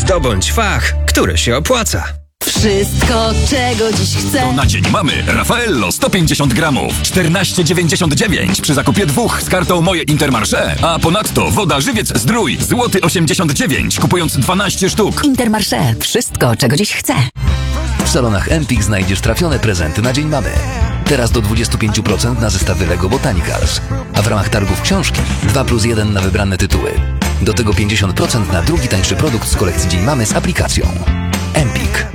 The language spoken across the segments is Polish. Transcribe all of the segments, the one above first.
Zdobądź fach, który się opłaca. Wszystko, czego dziś chcę. To na Dzień Mamy Raffaello 150 gramów 14,99 przy zakupie 2 z kartą Moje Intermarché. A ponadto woda Żywiec Zdrój złoty 89 kupując 12 sztuk. Intermarché. Wszystko, czego dziś chcę. W salonach Empik znajdziesz trafione prezenty na Dzień Mamy. Teraz do 25% na zestawy Lego Botanicals. A w ramach targów książki 2+1 na wybrane tytuły. Do tego 50% na drugi tańszy produkt z kolekcji Dzień Mamy z aplikacją. Empik.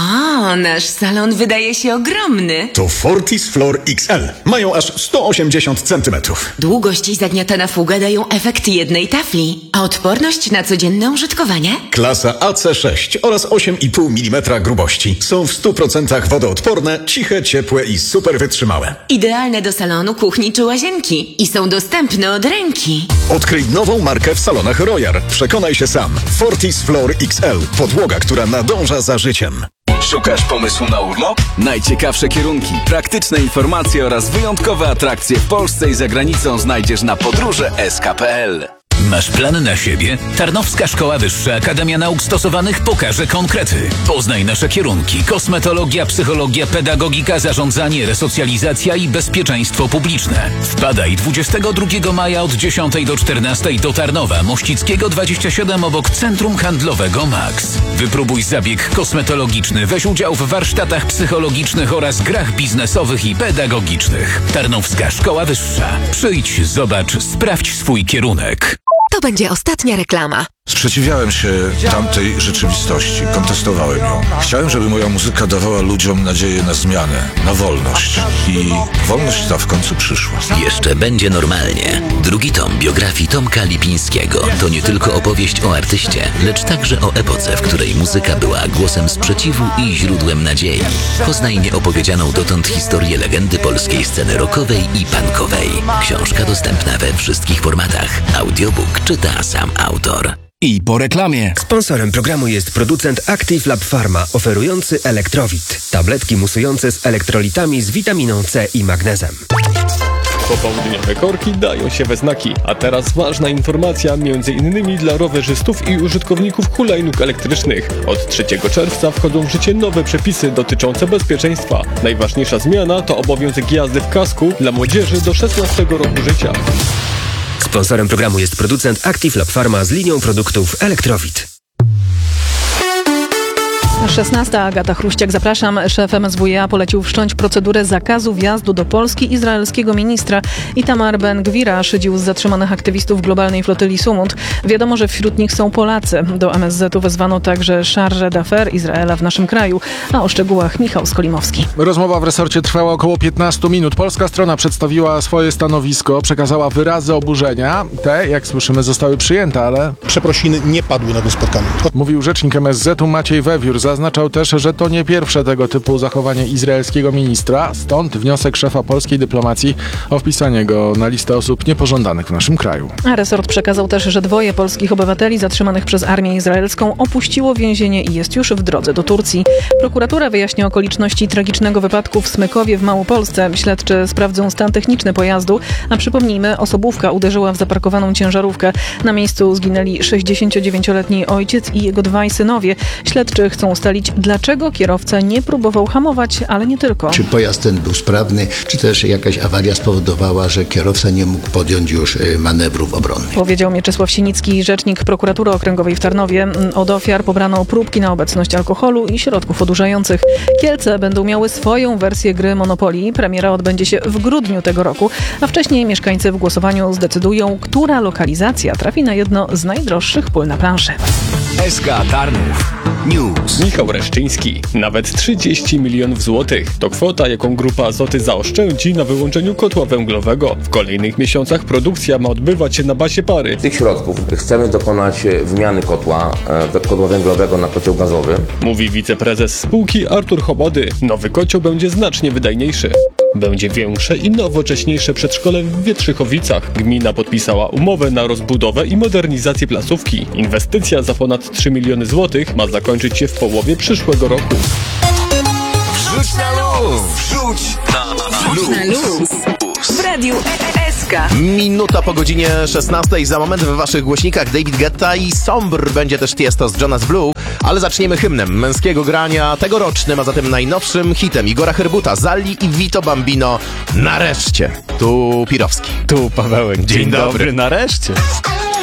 O, nasz salon wydaje się ogromny. To Fortis Floor XL. Mają aż 180 cm. Długość i zagniatana fuga dają efekt jednej tafli. A odporność na codzienne użytkowanie? Klasa AC6 oraz 8,5 mm grubości. Są w 100% wodoodporne, ciche, ciepłe i super wytrzymałe. Idealne do salonu, kuchni czy łazienki. I są dostępne od ręki. Odkryj nową markę w salonach Royal. Przekonaj się sam. Fortis Floor XL. Podłoga, która nadąża za życiem. Szukasz pomysłu na urlop? Najciekawsze kierunki, praktyczne informacje oraz wyjątkowe atrakcje w Polsce i za granicą znajdziesz na podróże.sk.pl. Masz plan na siebie? Tarnowska Szkoła Wyższa Akademia Nauk Stosowanych pokaże konkrety. Poznaj nasze kierunki: kosmetologia, psychologia, pedagogika, zarządzanie, resocjalizacja i bezpieczeństwo publiczne. Wpadaj 22 maja od 10 do 14 do Tarnowa Mościckiego 27 obok Centrum Handlowego Max. Wypróbuj zabieg kosmetologiczny, weź udział w warsztatach psychologicznych oraz grach biznesowych i pedagogicznych. Tarnowska Szkoła Wyższa. Przyjdź, zobacz, sprawdź swój kierunek. To będzie ostatnia reklama. Sprzeciwiałem się tamtej rzeczywistości, kontestowałem ją. Chciałem, żeby moja muzyka dawała ludziom nadzieję na zmianę, na wolność. I wolność ta w końcu przyszła. Jeszcze będzie normalnie. Drugi tom biografii Tomka Lipińskiego to nie tylko opowieść o artyście, lecz także o epoce, w której muzyka była głosem sprzeciwu i źródłem nadziei. Poznaj nieopowiedzianą dotąd historię legendy polskiej sceny rockowej i punkowej. Książka dostępna we wszystkich formatach. Audiobook czyta sam autor. I po reklamie. Sponsorem programu jest producent Active Lab Pharma, oferujący Elektrowit. Tabletki musujące z elektrolitami z witaminą C i magnezem. Popołudniowe korki dają się we znaki. A teraz ważna informacja m.in. dla rowerzystów i użytkowników hulajnóg elektrycznych. Od 3 czerwca wchodzą w życie nowe przepisy dotyczące bezpieczeństwa. Najważniejsza zmiana to obowiązek jazdy w kasku dla młodzieży do 16 roku życia. Sponsorem programu jest producent Active Lab Pharma z linią produktów Elektrowit. 16. Agata Chruściak, zapraszam. Szef MSWiA polecił wszcząć procedurę zakazu wjazdu do Polski izraelskiego ministra. Itamar Ben-Gwira szydził z zatrzymanych aktywistów globalnej flotyli Sumut. Wiadomo, że wśród nich są Polacy. Do MSZ-u wezwano także Chargé d'Affaires Izraela w naszym kraju. A o szczegółach Michał Skolimowski. Rozmowa w resorcie trwała około 15 minut. Polska strona przedstawiła swoje stanowisko, przekazała wyrazy oburzenia. Te, jak słyszymy, zostały przyjęte, ale przeprosiny nie padły na tym spotkaniu. Mówił rzecznik MSZ-u Maciej Wewiór. Zaznaczał też, że to nie pierwsze tego typu zachowanie izraelskiego ministra, stąd wniosek szefa polskiej dyplomacji o wpisanie go na listę osób niepożądanych w naszym kraju. A resort przekazał też, że 2 polskich obywateli zatrzymanych przez armię izraelską opuściło więzienie i jest już w drodze do Turcji. Prokuratura wyjaśnia okoliczności tragicznego wypadku w Smykowie w Małopolsce. Śledczy sprawdzą stan techniczny pojazdu, a przypomnijmy, osobówka uderzyła w zaparkowaną ciężarówkę. Na miejscu zginęli 69-letni ojciec i jego 2 synowie. Śledczy chcą ustalić, dlaczego kierowca nie próbował hamować, ale nie tylko. Czy pojazd ten był sprawny, czy też jakaś awaria spowodowała, że kierowca nie mógł podjąć już manewrów obronnych. Powiedział Mieczysław Sinicki, rzecznik prokuratury okręgowej w Tarnowie. Od ofiar pobrano próbki na obecność alkoholu i środków odurzających. Kielce będą miały swoją wersję gry Monopoly. Premiera odbędzie się w grudniu tego roku, a wcześniej mieszkańcy w głosowaniu zdecydują, która lokalizacja trafi na jedno z najdroższych pól na planszy. SK Tarnów News. Michał Reszczyński. Nawet 30 milionów złotych. To kwota, jaką Grupa Azoty zaoszczędzi na wyłączeniu kotła węglowego. W kolejnych miesiącach produkcja ma odbywać się na bazie pary. Z tych środków chcemy dokonać wymiany kotła węglowego na kocioł gazowy. Mówi wiceprezes spółki Artur Chobody. Nowy kocioł będzie znacznie wydajniejszy. Będzie większe i nowocześniejsze przedszkole w Wietrzychowicach. Gmina podpisała umowę na rozbudowę i modernizację placówki. Inwestycja za ponad 3 miliony złotych ma zakończyć się w połowie przyszłego roku. Wrzuć na luz! Wrzuć na luz! W Radiu SK. Minuta po godzinie 16. Za moment w waszych głośnikach David Guetta i Sombr. Będzie też Tiesto z Jonas Blue. Ale zaczniemy hymnem męskiego grania, tegorocznym, a zatem najnowszym hitem Igora Herbuta, Zalli i Vito Bambino. Nareszcie. Tu Pirowski. Tu Pawełek. Dzień dobry. Nareszcie.